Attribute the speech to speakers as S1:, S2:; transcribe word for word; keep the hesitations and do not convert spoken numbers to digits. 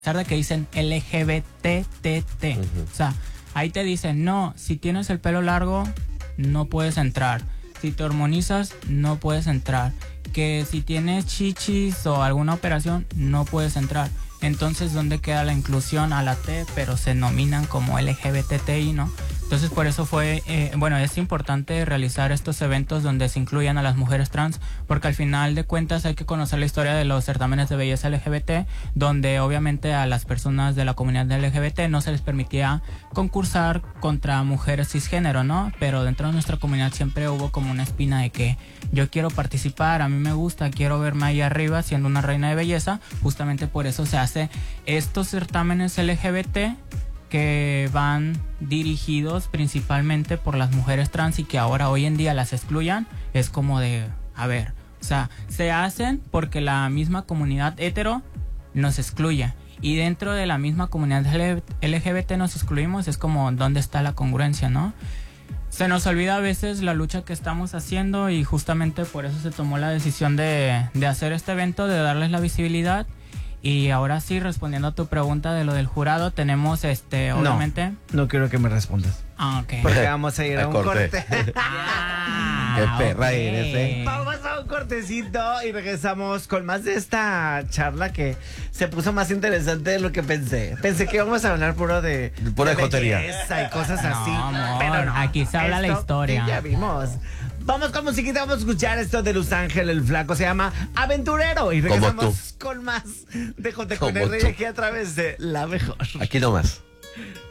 S1: pesar de que dicen L G B T T T. Uh-huh. O sea, ahí te dicen, no, si tienes el pelo largo, no puedes entrar. Si te hormonizas, no puedes entrar. Que si tienes chichis o alguna operación, no puedes entrar. Entonces, ¿dónde queda la inclusión a la T? Pero se nominan como L G B T T I, ¿no? Entonces, por eso fue, eh, bueno, es importante realizar estos eventos donde se incluyan a las mujeres trans, porque al final de cuentas hay que conocer la historia de los certámenes de belleza L G B T, donde obviamente a las personas de la comunidad L G B T no se les permitía concursar contra mujeres cisgénero, ¿no? Pero dentro de nuestra comunidad siempre hubo como una espina de que yo quiero participar, a mí me gusta, quiero verme ahí arriba siendo una reina de belleza. Justamente por eso se hace estos certámenes L G B T que van dirigidos principalmente por las mujeres trans y que ahora hoy en día las excluyan, es como de, a ver, o sea, se hacen porque la misma comunidad hetero nos excluye y dentro de la misma comunidad L G B T nos excluimos, es como, ¿dónde está la congruencia, no? Se nos olvida a veces la lucha que estamos haciendo y justamente por eso se tomó la decisión de, de hacer este evento, de darles la visibilidad. Y ahora sí, respondiendo a tu pregunta de lo del jurado, tenemos este, obviamente...
S2: No, no quiero que me respondas.
S1: Ah, ok.
S2: Porque vamos a ir a un corte. corte.
S1: Ah,
S3: qué perra
S1: okay.
S3: eres, ¿eh?
S2: Vamos a un cortecito y regresamos con más de esta charla que se puso más interesante de lo que pensé. Pensé que íbamos a hablar puro de...
S3: Pura
S2: de
S3: jotería.
S2: belleza y cosas
S1: No,
S2: así.
S1: amor,
S2: pero no.
S1: aquí se habla la
S2: Esto
S1: historia.
S2: Ya vimos. Vamos con musiquita, vamos a escuchar esto de Luz Ángel, el flaco, se llama Aventurero. Y regresamos con más de J Q N R G a través de La Mejor.
S3: Aquí nomás.